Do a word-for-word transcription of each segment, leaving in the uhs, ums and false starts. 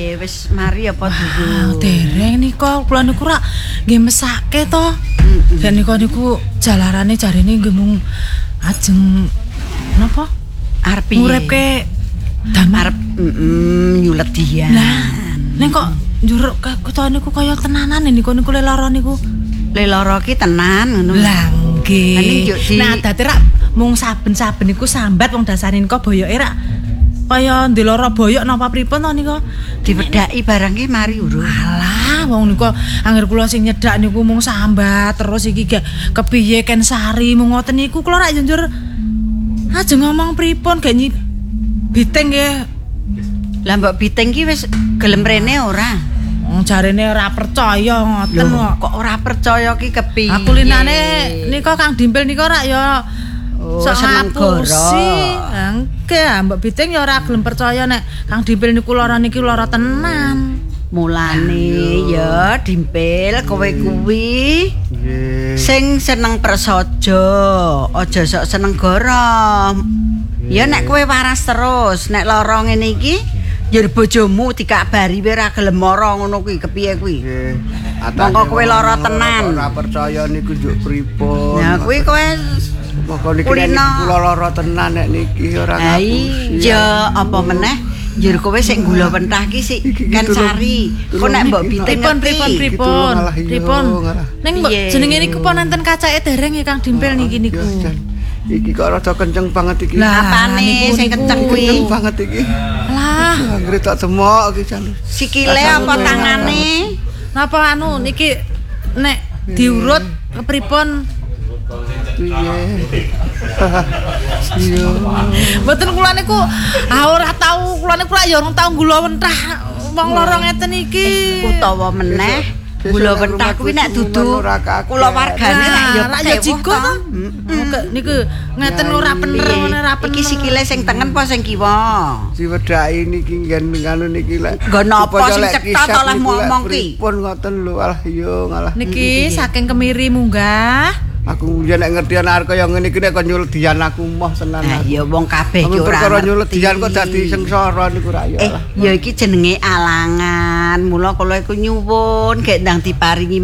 piye wis mari apa durung? Dereng nika kula niku rak nggih mesake to. Dan nika niku jalarane jarine nggih mung ajeng napa? Arep piye? Nguripke damar heeh nyulet dian. Lah, ning kok njuruk kota niku kaya tenanan niku niku lara niku. Le lara ki tenan ngono. Lah nggih. Di... Nah, dadi rak mung saben-saben niku sambat wong dasane nika boyoke rak kaya ndeloro boyok napa pripun to nika diwedhaki barang ki mari urung. Alah, wong nika angger kula sing nyedak niku mung sambat terus iki gak kepiye ken sari mung ngoten niku kula rak njur aja ngomong pripun gak nyi Biteng nggih. Lah mbok Biteng ki wis gelem rene ora? Wong jarene ora percaya ngoten kok. Kok ora percaya ki kepiye? Aku linane nika Kang Dimpil nika rak ya oh, seneng goro. Nggih, Mbak Biteng ya ora gelem percaya nek Kang Dimpil niku lara niki lara tenan. Mulane ya Dimpil kowe kuwi sing seneng prasaja, aja sok seneng goro. Ya nek kowe waras terus, nek lara ngene iki yer bojomu dikabari kowe ora gelem mara ngono kuwi kepiye kuwi? Nggih. Mongko kowe lara tenan. Ora percaya niku njuk pripun. Nah kuwi kowe mongko niki kula lara tenan nek niki ora ngapusi. Ya apa meneh yer kowe sing gula pentah ki sik kan sari. Kok nek mbok Biteng pripun pripun pripun pripun. Ning mbok jenenge niku pon nenten kacake dereng ya Kang Dimpil niki niku. Iki kok rada kenceng banget iki. Lah apane sing kenceng kuwi? Kenceng banget iki. Lah, anggere tak demok iki jan. Sikile apa tangane? Napa anu niki nek diurut kepripun? Piye? Iya. Mboten kula niku ah ora tau kula niku ya ora tau gula wentah wong lara ngeten iki. Utawa meneh gula wentah kuwi nek dudu kula wargane nek ya ya jigo to. Niku ngeten ora bener ora bener. Iki sikile sing tengen apa sing kiwa? Diwedhaki niki nggen nganu niki lek. Nggo napa sing cetha to lah ngomong ki? Pun ngoten lho alah yo ngalah. Niki saking Kemiri munggah. Aku yen nek ngerti anak kaya ngene iki nek kok nyulet dian aku moh tenan. Nah ya wong kabeh ki ora. Perkara nyulet dian kok dadi sengsara niku ra ya. Eh ya iki jenenge alangan. Mula kula iku nyuwun gek ndang diparingi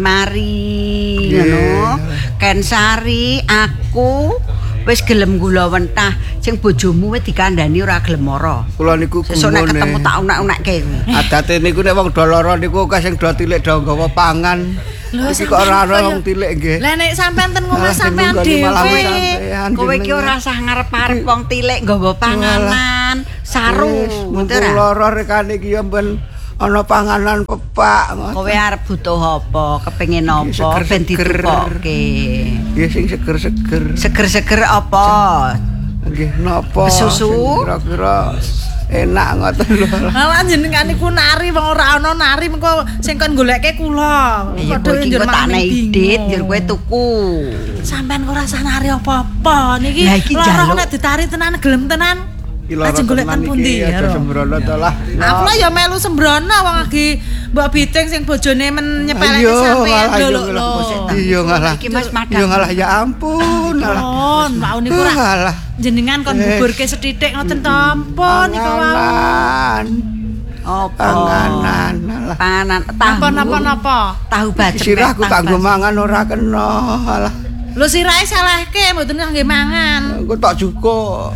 mari ngono. Ken Sari aku wis gelem gula wentah sing bojomu wis dikandhani ora gelem mara. Kula niku sesuk nek ketemu tak unek-unekke. Adate niku nek wong do lara niku akeh sing do tilik do nggawa pangan. Iki kok ora ana wong tilik nggih. Lah nek sampean ten ngomah sampean dhewe. Kowe iki ora usah ngarep-arep wong tilik nggawa panganan, saru. Ngoten lara rekane iki ya ben ana panganan pepak. Kowe arep butuh apa? Kepengin apa ben ditukokke? Ya sing seger-seger. Seger-seger apa? Nggih napa? Susu. Kira-kira enak ngoten lho. Lah jenengan niku nari wong ora ana nari mengko sing kon goleke kula. Padha njur tak idit njur kowe tuku. Sampean ora usah nari apa-apa niki. Lara nek ditari tenan gelem tenan. Ajeng golek ten pundi ya. Sembrono to lah. Aku lah ya melu sembrono wong lagi Mbak Biteng sing bojone men nyepeleke sampean lho lho. Iya ngalah. Iki Mas Madang. Iya ngalah ya ampun. Alah. Mau niku ora. Jenengan kon buburke sethithik ngoten to ampun niku wau. Apa? Panganan. Panganan tahu. Napa napa? Tahu bacem. Sirahku kanggo mangan ora kena. Alah. Lho sirahe salahke mboten kangge mangan. Engko tak jukuk.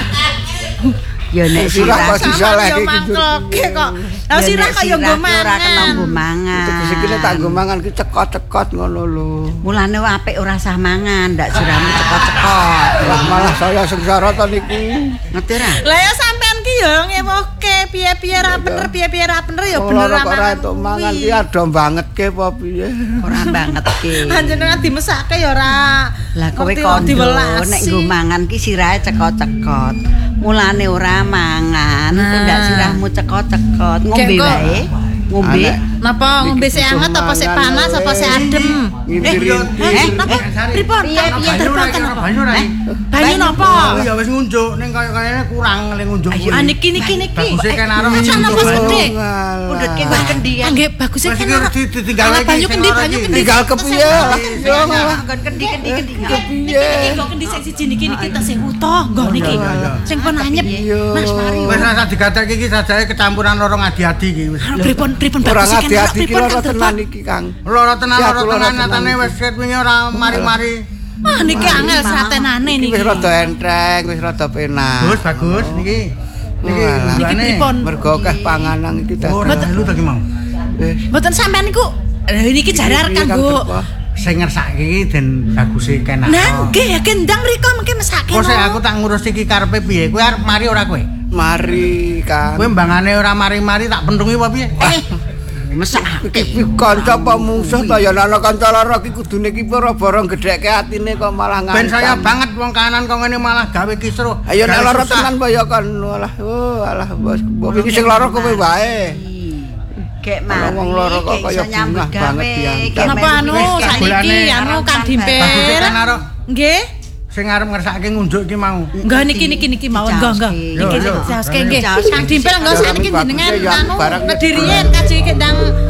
Ya nek sirah kok disalahke kok. Lah sirah kaya nggo mangan. Ora kena nggo mangan. Sikile tak nggo mangan ki cekot-cekot ngono lho. Mulane apik ora usah mangan, ndak siramu cekot-cekot. Lah malah saya sengsara to niku. Ngerti ora? Lah ya sampean ki ya ngewohke piye-piye ra bener piye-piye ra bener ya bener ra ora entuk mangan ki ado banget ke apa piye. Ora banget ki. Panjenengan dimesake ya ora. Lah kowe kondo nek nggo mangan ki sirahe cekot-cekot. Mulane ora mangan, kok ndak sirahmu cekot-cekot. Ngombe wae. Ngombe. Napa ngombe sik anget apa sik panas apa sik adem? Eh, Eh, napa? Pripun? Piye, piye, Terbanten apa? Banyu ra iki. Banyu napa? Ya wis ngunjuk ning kaya-kayane kurang ning ngunjuk. Ah niki niki niki. Baguse kan arep. Aja napa gede. Pundhut ki nggon kendian. Nggih baguse Wis kan iki arep. ditinggal Alah, lagi. banyu kendi banyu kendi. tinggal kepiye lah. Yo malah Nggon kendi kendi kendi. kepiye. Iki kok kendi sing siji niki niki tas sing utuh nggon niki. Sing pun anyep. Mas mari. Wis rasa digatek iki sajae kecampuran loro adi-adi iki wis. Pripun pripun Ora baguse kan arep hati-hati ki pripun lara kan tenan iki, Kang. Loro tenan Ya, loro aku lara tenan tenan nyatane iki. wis ket wingi ora mari-mari. Wah niki angel satenane Iki niki. wis rada entreng, wis rada penak. Bagus bagus niki. Niki Walah. Niki buane. pripun? Mergo akeh panganan iki Oh, dadi. lu tadi mau. Wis. Mboten sampean niku eh, niki jare arep kanggo. Sing ngersake iki den baguse kenak. Nah, nggih ya kendang mriko mengke mesake. Kok sik aku tak ngurus iki karepe piye? Kowe arep mari ora kowe? Mari, Kang. Kowe mbangane ora mari-mari tak pentungi apa piye? Eh, mesake. Iki kanca apa musuh ta ya ana kanca lara iki kudune ki ora borong gedhekke atine kok malah ngancam. Ben saya banget wong kanan kok ngene malah gawe kisruh. Ayo nek Gawe lara susah. tenan kok ya kon alah oh alah bos. Mbok iki sing lara kowe wae. Gek Kalau wong loro kok kaya bungah banget diangkat. Napa anu Wis saiki kabulane anu Kang Baguse Dimpel. kan arep Nggih. sing arep ngersake ngunjuk iki mau. Enggak niki niki niki mawon enggak enggak. Niki Yo, yo. jaoske nggih. Jaoske. Kang Dimpel enggak sakniki jenengan Bagusnya ya anu barang ngediriyen kaji kendang